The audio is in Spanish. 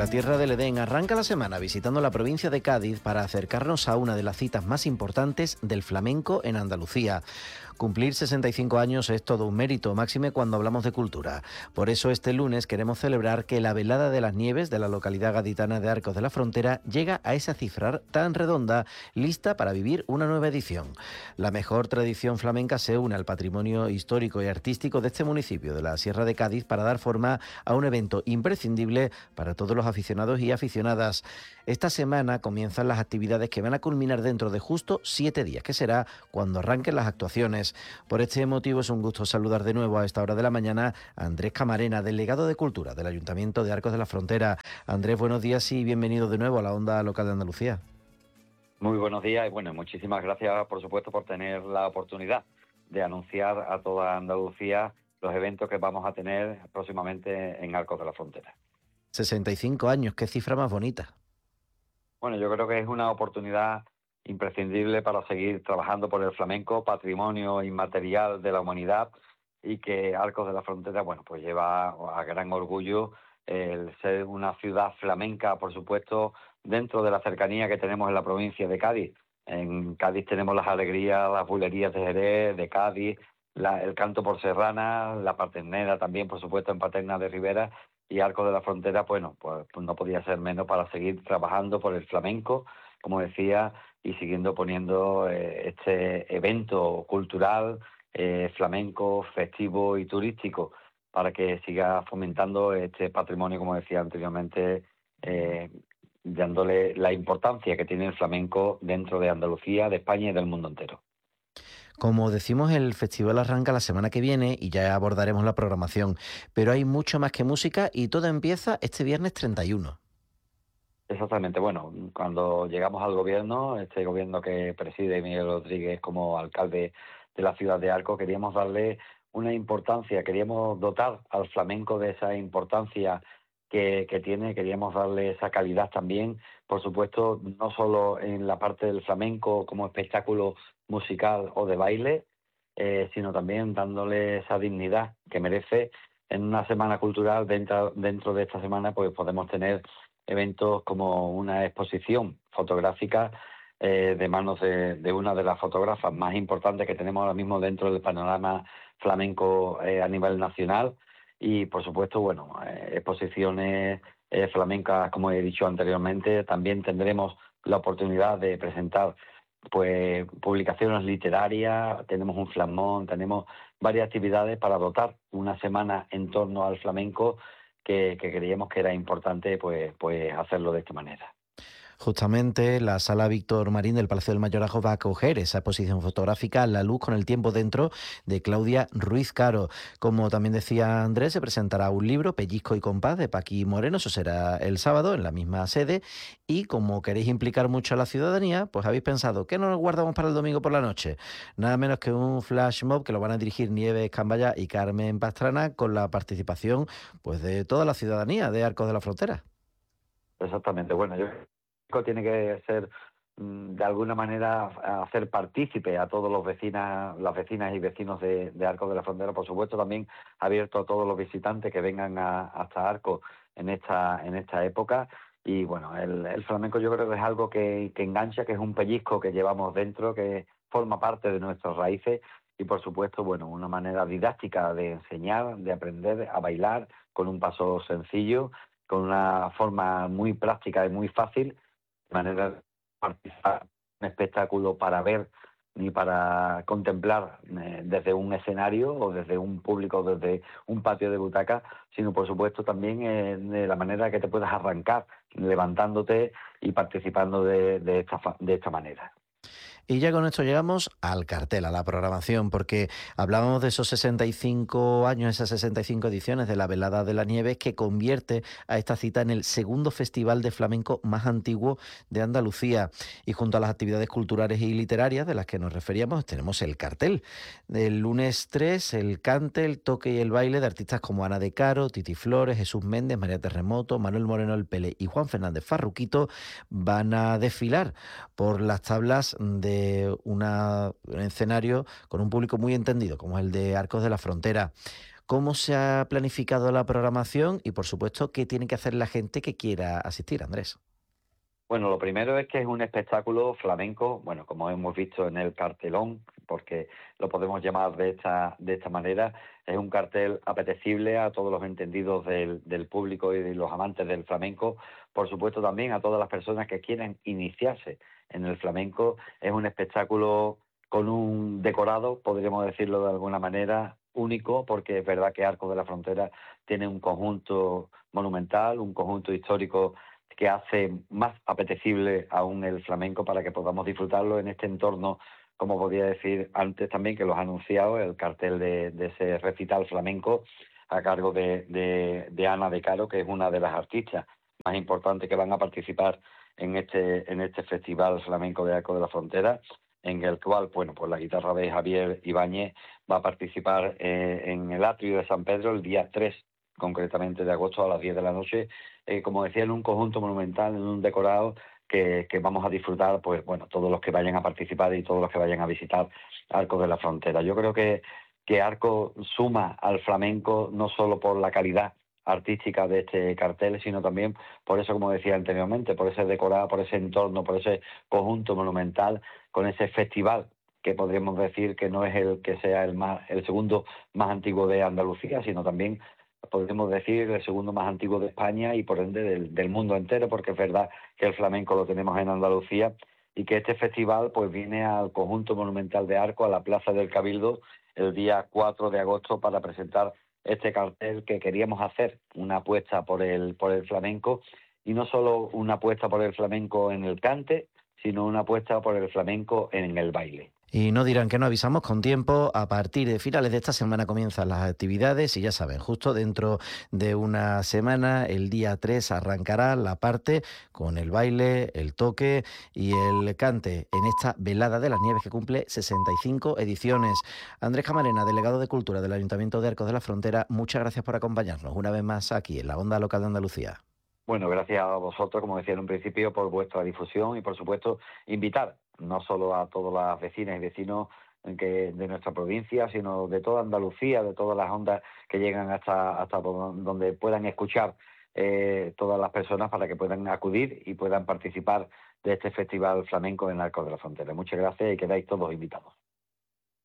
la tierra del Edén arranca la semana visitando la provincia de Cádiz para acercarnos a una de las citas más importantes del flamenco en Andalucía. Cumplir 65 años es todo un mérito, máxime cuando hablamos de cultura. Por eso este lunes queremos celebrar que la Velada de las Nieves de la localidad gaditana de Arcos de la Frontera llega a esa cifra tan redonda, lista para vivir una nueva edición. La mejor tradición flamenca se une al patrimonio histórico y artístico de este municipio de la Sierra de Cádiz para dar forma a un evento imprescindible para todos los aficionados y aficionadas. Esta semana comienzan las actividades que van a culminar dentro de justo 7 días, que será cuando arranquen las actuaciones. Por este motivo es un gusto saludar de nuevo a esta hora de la mañana a Andrés Camarena, delegado de Cultura del Ayuntamiento de Arcos de la Frontera. Andrés, buenos días y bienvenido de nuevo a la Onda Local de Andalucía. Muy buenos días y bueno, muchísimas gracias por supuesto por tener la oportunidad de anunciar a toda Andalucía los eventos que vamos a tener próximamente en Arcos de la Frontera. 65 años, qué cifra más bonita. Bueno, yo creo que es una oportunidad imprescindible para seguir trabajando por el flamenco, patrimonio inmaterial de la humanidad, y que Arcos de la Frontera, bueno, pues lleva a gran orgullo el ser una ciudad flamenca, por supuesto, dentro de la cercanía que tenemos en la provincia de Cádiz. En Cádiz tenemos las alegrías, las bulerías de Jerez, de Cádiz, el canto por Serrana, la paternera también, por supuesto, en Paterna de Ribera, y Arcos de la Frontera, bueno, pues no podía ser menos para seguir trabajando por el flamenco, como decía, y siguiendo poniendo este evento cultural, flamenco, festivo y turístico, para que siga fomentando este patrimonio, como decía anteriormente, dándole la importancia que tiene el flamenco dentro de Andalucía, de España y del mundo entero. Como decimos, el festival arranca la semana que viene y ya abordaremos la programación, pero hay mucho más que música y todo empieza este viernes 31. Exactamente, bueno, cuando llegamos al gobierno, este gobierno que preside Miguel Rodríguez como alcalde de la ciudad de Arcos, queríamos darle una importancia, queríamos dotar al flamenco de esa importancia que tiene, queríamos darle esa calidad también, por supuesto, no solo en la parte del flamenco como espectáculo musical o de baile, sino también dándole esa dignidad que merece. En una semana cultural, dentro de esta semana, pues podemos tener eventos como una exposición fotográfica de manos de una de las fotógrafas más importantes que tenemos ahora mismo dentro del panorama flamenco a nivel nacional, y por supuesto, bueno, exposiciones flamencas, como he dicho anteriormente. También tendremos la oportunidad de presentar pues publicaciones literarias, tenemos un flamón, tenemos varias actividades para dotar una semana en torno al flamenco que creíamos que era importante pues hacerlo de esta manera. Justamente la Sala Víctor Marín del Palacio del Mayorazgo va a acoger esa exposición fotográfica La luz con el tiempo dentro, de Claudia Ruiz Caro. Como también decía Andrés, se presentará un libro, Pellizco y compás, de Paqui Moreno. Eso será el sábado en la misma sede. Y como queréis implicar mucho a la ciudadanía, pues habéis pensado, ¿qué nos guardamos para el domingo por la noche? Nada menos que un flash mob que lo van a dirigir Nieves Cambaya y Carmen Pastrana, con la participación pues de toda la ciudadanía de Arcos de la Frontera. Exactamente, bueno, yo creo que tiene que ser de alguna manera hacer partícipe a todos las vecinas y vecinos de Arcos de la Frontera, por supuesto también abierto a todos los visitantes que vengan hasta Arcos en esta época. Y bueno, el flamenco yo creo que es algo que engancha, que es un pellizco que llevamos dentro, que forma parte de nuestras raíces, y por supuesto, bueno, una manera didáctica de enseñar, de aprender a bailar con un paso sencillo, con una forma muy práctica y muy fácil, de manera de participar en un espectáculo para ver ni para contemplar desde un escenario o desde un público, desde un patio de butaca, sino por supuesto también de la manera que te puedas arrancar levantándote y participando de esta manera. Y ya con esto llegamos al cartel, a la programación, porque hablábamos de esos 65 años, esas 65 ediciones de la Velada de las Nieves, que convierte a esta cita en el segundo festival de flamenco más antiguo de Andalucía. Y junto a las actividades culturales y literarias de las que nos referíamos, tenemos el cartel. El lunes 3, el cante, el toque y el baile de artistas como Ana de Caro, Titi Flores, Jesús Méndez, María Terremoto, Manuel Moreno El Pele y Juan Fernández Farruquito van a desfilar por las tablas de un escenario con un público muy entendido, como es el de Arcos de la Frontera. ¿Cómo se ha planificado la programación y, por supuesto, qué tiene que hacer la gente que quiera asistir, Andrés? Bueno, lo primero es que es un espectáculo flamenco, bueno, como hemos visto en el cartelón, porque lo podemos llamar de esta manera, es un cartel apetecible a todos los entendidos del público y de los amantes del flamenco, por supuesto también a todas las personas que quieren iniciarse en el flamenco. Es un espectáculo con un decorado, podríamos decirlo de alguna manera, único, porque es verdad que Arcos de la Frontera tiene un conjunto monumental, un conjunto histórico que hace más apetecible aún el flamenco para que podamos disfrutarlo en este entorno, como podía decir antes también que los ha anunciado, el cartel de ese recital flamenco a cargo de Ana de Caro, que es una de las artistas más importantes que van a participar en este festival flamenco de Arco de la Frontera, en el cual, bueno, pues la guitarra de Javier Ibáñez va a participar en el atrio de San Pedro el día 3, concretamente de agosto a las 10 de la noche, como decía, en un conjunto monumental, en un decorado que vamos a disfrutar, pues bueno, todos los que vayan a participar y todos los que vayan a visitar Arcos de la Frontera. Yo creo que Arco suma al flamenco no solo por la calidad artística de este cartel, sino también por eso, como decía anteriormente, por ese decorado, por ese entorno, por ese conjunto monumental, con ese festival que podríamos decir que no es el que sea el segundo más antiguo de Andalucía, sino también podemos decir el segundo más antiguo de España y por ende del mundo entero, porque es verdad que el flamenco lo tenemos en Andalucía y que este festival pues viene al conjunto monumental de Arco, a la Plaza del Cabildo, el día 4 de agosto para presentar este cartel que queríamos hacer, una apuesta por el flamenco, y no solo una apuesta por el flamenco en el cante, sino una apuesta por el flamenco en el baile. Y no dirán que no avisamos con tiempo. A partir de finales de esta semana comienzan las actividades y ya saben, justo dentro de una semana, el día 3, arrancará la parte con el baile, el toque y el cante en esta Velada de las Nieves que cumple 65 ediciones. Andrés Camarena, delegado de Cultura del Ayuntamiento de Arcos de la Frontera, muchas gracias por acompañarnos una vez más aquí en la Onda Local de Andalucía. Bueno, gracias a vosotros, como decía en un principio, por vuestra difusión y, por supuesto, invitar no solo a todas las vecinas y vecinos de nuestra provincia, sino de toda Andalucía, de todas las ondas que llegan hasta donde puedan escuchar todas las personas para que puedan acudir y puedan participar de este festival flamenco en Arcos de la Frontera. Muchas gracias y quedáis todos invitados.